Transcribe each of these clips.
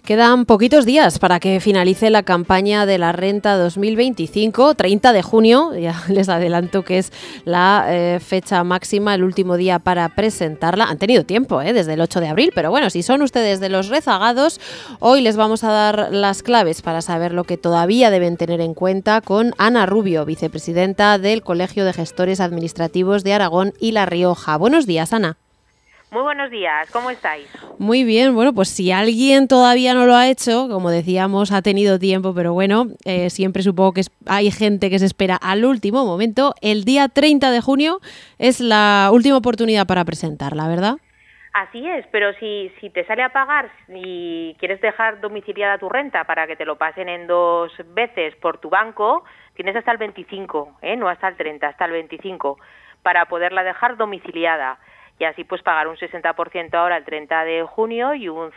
Quedan poquitos días para que finalice la campaña de la Renta 2025, 30 de junio, ya les adelanto que es la fecha máxima, el último día para presentarla. Han tenido tiempo, desde el 8 de abril, pero bueno, si son ustedes de los rezagados, hoy les vamos a dar las claves para saber lo que todavía deben tener en cuenta con Ana Rubio, vicepresidenta del Colegio de Gestores Administrativos de Aragón y La Rioja. Buenos días, Ana. Muy buenos días, ¿cómo estáis? Muy bien, bueno, pues si alguien todavía no lo ha hecho, como decíamos, ha tenido tiempo, pero bueno, siempre supongo que hay gente que se espera al último momento. El día 30 de junio es la última oportunidad para presentarla, ¿verdad? Así es, pero si te sale a pagar y quieres dejar domiciliada tu renta para que te lo pasen en 2 veces por tu banco, tienes hasta el 25, no hasta el 30, hasta el 25, para poderla dejar domiciliada. Y así pues pagar un 60% ahora el 30 de junio y un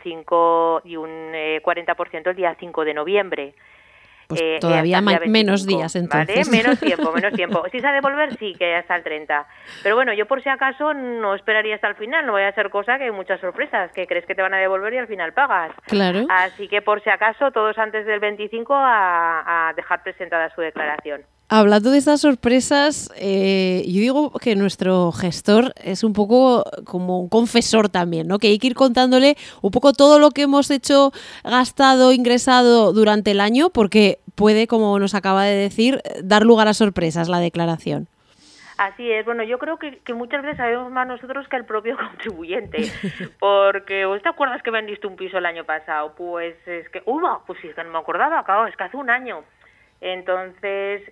40% el día 5 de noviembre. Pues todavía menos días entonces. ¿Vale? Menos tiempo. Si se ha de devolver, sí, que hasta el 30. Pero bueno, yo por si acaso no esperaría hasta el final, no voy a hacer cosa que hay muchas sorpresas, que crees que te van a devolver y al final pagas. Claro. Así que por si acaso, todos antes del 25 a dejar presentada su declaración. Hablando de estas sorpresas, yo digo que nuestro gestor es un poco como un confesor también, ¿no? Que hay que ir contándole un poco todo lo que hemos hecho, gastado, ingresado durante el año, porque puede, como nos acaba de decir, dar lugar a sorpresas la declaración. Así es, bueno, yo creo que muchas veces sabemos más nosotros que el propio contribuyente, porque ¿te acuerdas que vendiste un piso el año pasado? Pues es que, pues sí, es que no me acordaba, claro, es que hace un año. Entonces,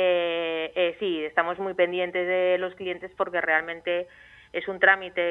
sí, estamos muy pendientes de los clientes porque realmente es un trámite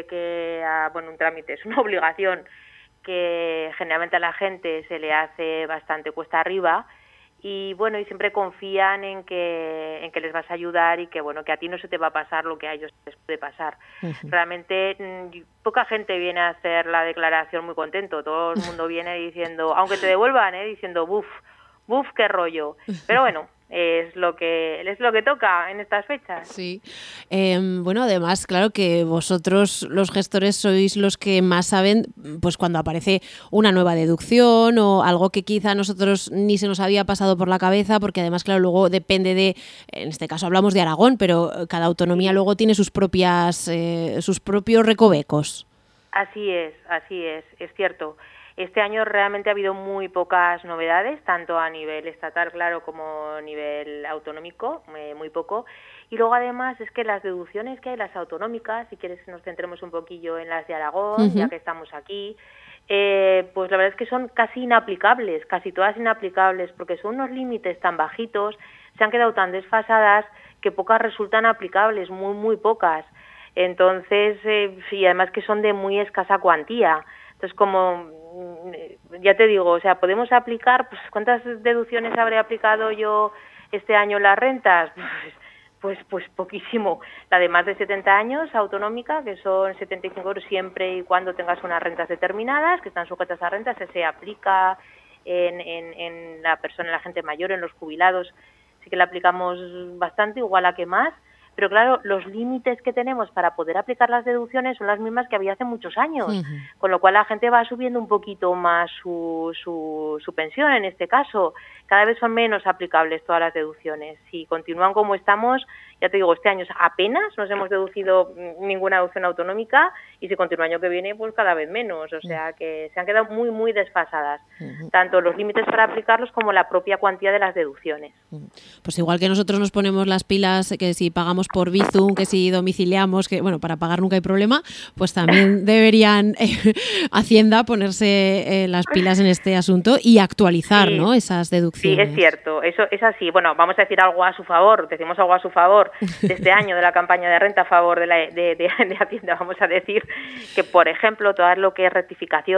es una obligación que generalmente a la gente se le hace bastante cuesta arriba y bueno, y siempre confían en que les vas a ayudar y que bueno, que a ti no se te va a pasar lo que a ellos les puede pasar. Uh-huh. Realmente poca gente viene a hacer la declaración muy contento, todo el mundo viene diciendo, aunque te devuelvan, diciendo buf, qué rollo. Pero bueno, es lo que toca en estas fechas. Sí. Bueno, además, claro que vosotros, los gestores, sois los que más saben, pues cuando aparece una nueva deducción o algo que quizá a nosotros ni se nos había pasado por la cabeza, porque además, claro, luego depende de, en este caso hablamos de Aragón, pero cada autonomía luego tiene sus propios recovecos. Así es, cierto. Este año realmente ha habido muy pocas novedades, tanto a nivel estatal, claro, como a nivel autonómico, muy poco. Y luego además es que las deducciones que hay, las autonómicas, si quieres nos centremos un poquillo en las de Aragón, uh-huh, ya que estamos aquí, pues la verdad es que son casi inaplicables, casi todas inaplicables, porque son unos límites tan bajitos, se han quedado tan desfasadas que pocas resultan aplicables, muy pocas. Entonces, y además que son de muy escasa cuantía. Entonces, como ya te digo, o sea, podemos aplicar, pues ¿cuántas deducciones habré aplicado yo este año en las rentas? Pues poquísimo. La de más de 70 años, autonómica, que son 75 euros siempre y cuando tengas unas rentas determinadas, que están sujetas a rentas, se aplica en la persona, en la gente mayor, en los jubilados, sí que la aplicamos bastante, igual a que más. Pero claro, los límites que tenemos para poder aplicar las deducciones son las mismas que había hace muchos años, uh-huh, con lo cual la gente va subiendo un poquito más su pensión en este caso. Cada vez son menos aplicables todas las deducciones. Si continúan como estamos, ya te digo, este año apenas nos hemos deducido ninguna deducción autonómica y si continúa el año que viene, pues cada vez menos. O sea que se han quedado muy desfasadas, uh-huh, tanto los límites para aplicarlos como la propia cuantía de las deducciones. Uh-huh. Pues igual que nosotros nos ponemos las pilas, que si pagamos por Bizum, que si domiciliamos, que bueno, para pagar nunca hay problema, pues también deberían Hacienda ponerse las pilas en este asunto y actualizar, sí, ¿no?, esas deducciones. Sí, es cierto, eso es así. Bueno, vamos a decir algo a su favor, decimos algo a su favor de este año de la campaña de renta a favor de Hacienda. Vamos a decir que, por ejemplo, todo lo que es rectificación